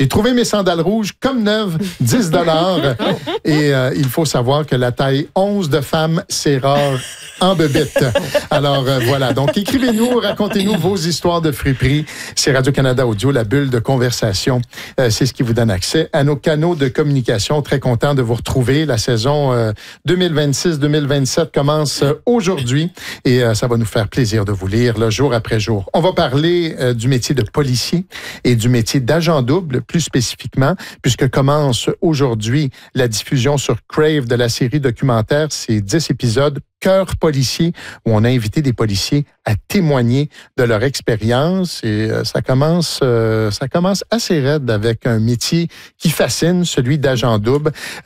J'ai trouvé mes sandales rouges comme neuves, 10 $. Et il faut savoir que la taille 11 de femme, c'est rare en bebête. Alors voilà, donc écrivez-nous, racontez-nous vos histoires de friperie. C'est Radio-Canada Audio, la bulle de conversation. C'est ce qui vous donne accès à nos canaux de communication. Très content de vous retrouver. La saison 2026-2027 commence aujourd'hui et ça va nous faire plaisir de vous lire là, jour après jour. On va parler du métier de policier et du métier d'agent double, plus spécifiquement, puisque commence aujourd'hui la diffusion sur Crave de la série documentaire. C'est 10 épisodes Cœur policier, où on a invité des policiers à témoigner de leur expérience. Et ça commence assez raide avec un métier qui fascine, celui d'agent double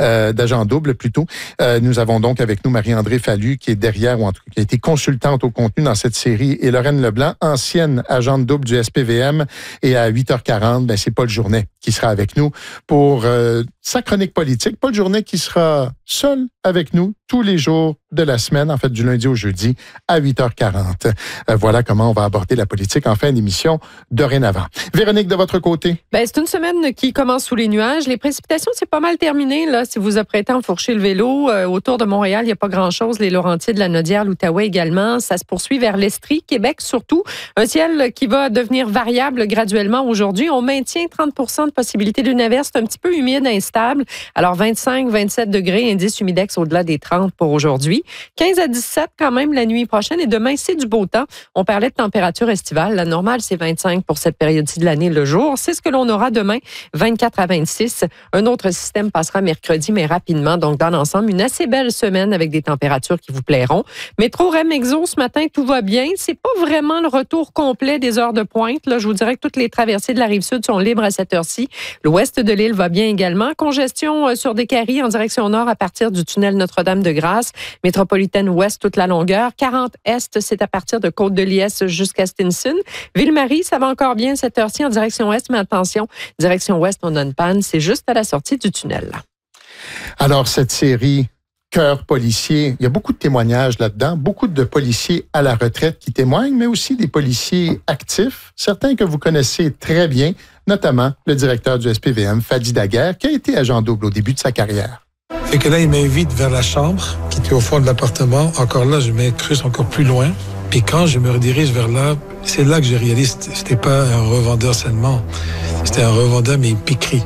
plutôt. Nous avons donc avec nous Marie-André Fallu, qui est derrière, ou en tout cas, qui a été consultante au contenu dans cette série, et Lorraine Leblanc, ancienne agente double du SPVM. Et à 8h40, c'est Paul Journet qui sera avec nous pour sa chronique politique. Paul Journet qui sera seul avec nous tous les jours de la semaine, en fait du lundi au jeudi à 8h40. Voilà comment on va aborder la politique en fin d'émission dorénavant. Véronique, de votre côté? C'est une semaine qui commence sous les nuages. Les précipitations, c'est pas mal terminé. Là, si vous apprêtez à enfourcher le vélo, autour de Montréal, il n'y a pas grand-chose. Les Laurentides, la Naudière, l'Outaouais également. Ça se poursuit vers l'Estrie, Québec surtout. Un ciel qui va devenir variable graduellement aujourd'hui. On maintient 30% de possibilité d'une averse. C'est un petit peu humide, instable. Alors 25, 27 degrés, indice humidex au-delà des 30 pour aujourd'hui. 15 à 17 quand même la nuit prochaine. Et demain, c'est du beau temps. On parlait de température estivale. La normale, c'est 25 pour cette période-ci de l'année le jour. C'est ce que l'on aura demain, 24 à 26. Un autre système passera mercredi, mais rapidement. Donc, dans l'ensemble, une assez belle semaine avec des températures qui vous plairont. Métro REM Exo, ce matin, tout va bien. C'est pas vraiment le retour complet des heures de pointe. Là, je vous dirais que toutes les traversées de la Rive-Sud sont libres à cette heure-ci. L'ouest de l'île va bien également. Congestion sur des Décarie en direction nord à partir du tunnel Notre-Dame-de-Grâce. Métropolitaine ouest toute la longueur. 40 est, c'est à partir de Côte-de-Liesse jusqu'à Stinson. Ville-Marie, ça va encore bien cette heure-ci en direction ouest, mais attention, direction ouest, on a une panne. C'est juste à la sortie du tunnel. Alors, cette série Cœur policier, il y a beaucoup de témoignages là-dedans, beaucoup de policiers à la retraite qui témoignent, mais aussi des policiers actifs, certains que vous connaissez très bien, notamment le directeur du SPVM, Fadi Daguerre, qui a été agent double au début de sa carrière. Fait que là, il m'invite vers la chambre, qui était au fond de l'appartement. Encore là, je m'incruste encore plus loin. Puis quand je me redirige vers là, c'est là que je réalise que c'était pas un revendeur seulement. C'était un revendeur, mais piquerie.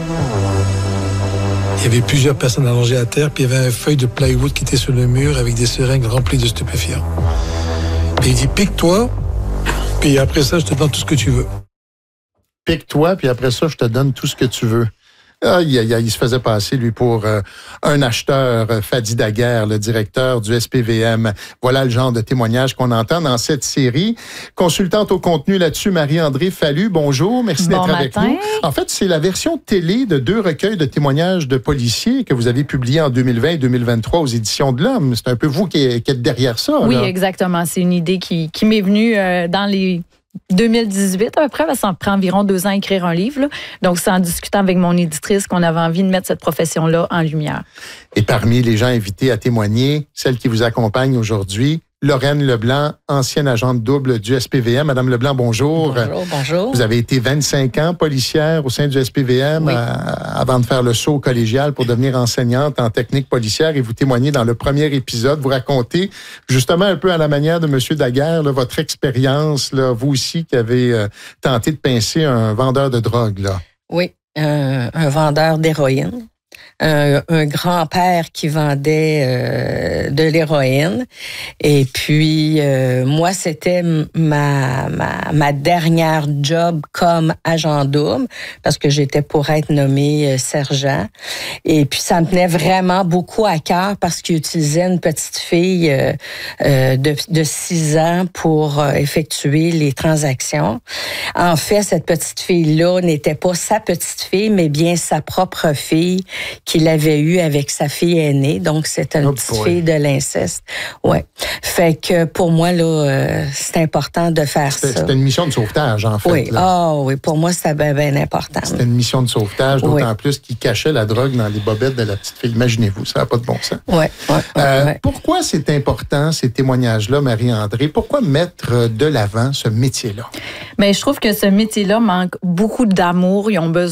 Il y avait plusieurs personnes allongées à terre, puis il y avait un feuille de plywood qui était sur le mur avec des seringues remplies de stupéfiants. Puis il dit, pique-toi, puis après ça, je te donne tout ce que tu veux. Pique-toi, puis après ça, je te donne tout ce que tu veux. Il se faisait passer, lui, pour un acheteur, Fadi Daguerre, le directeur du SPVM. Voilà le genre de témoignage qu'on entend dans cette série. Consultante au contenu là-dessus, Marie-André Fallu, bonjour, merci d'être avec nous. En fait, c'est la version télé de 2 recueils de témoignages de policiers que vous avez publiés en 2020 et 2023 aux Éditions de l'Homme. C'est un peu vous qui êtes derrière ça. Oui, là. Exactement. C'est une idée qui m'est venue dans les 2018 à peu près, ça me prend environ 2 ans à écrire un livre. Là. Donc, c'est en discutant avec mon éditrice qu'on avait envie de mettre cette profession-là en lumière. Et parmi les gens invités à témoigner, celle qui vous accompagne aujourd'hui, Lorraine Leblanc, ancienne agente double du SPVM. Madame Leblanc, bonjour. Bonjour. Vous avez été 25 ans policière au sein du SPVM avant de faire le saut collégial pour devenir enseignante en technique policière et vous témoignez dans le premier épisode. Vous racontez justement un peu à la manière de M. Daguerre, là, votre expérience, là, vous aussi qui avez tenté de pincer un vendeur de drogue. Là. Oui, un vendeur d'héroïne. Un grand-père qui vendait de l'héroïne. Et puis, moi, c'était ma dernière job comme agent double parce que j'étais pour être nommée sergent. Et puis, ça me tenait vraiment beaucoup à cœur parce qu'il utilisait une petite fille de 6 ans pour effectuer les transactions. En fait, cette petite fille-là n'était pas sa petite fille, mais bien sa propre fille qu'il avait eu avec sa fille aînée. Donc, c'est une petite fille de l'inceste. Ouais. Fait que pour moi, là, c'est important de faire ça. C'était une mission de sauvetage, en fait. Oui. Oui, pour moi, c'était bien important. C'était une mission de sauvetage, d'autant plus qu'il cachait la drogue dans les bobettes de la petite fille. Imaginez-vous, ça n'a pas de bon sens. Oui. Pourquoi c'est important, ces témoignages-là, Marie-André? Pourquoi mettre de l'avant ce métier-là? Mais je trouve que ce métier-là manque beaucoup d'amour. Ils ont besoin